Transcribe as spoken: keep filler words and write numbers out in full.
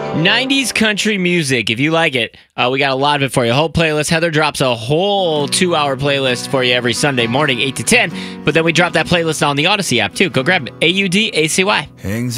nineties country music. If you like it, uh, we got a lot of it for you. A whole playlist. Heather drops a whole two-hour playlist for you every Sunday morning, eight to ten. But then we drop that playlist on the Odyssey app, too. Go grab it. A U D A C Y. Hangs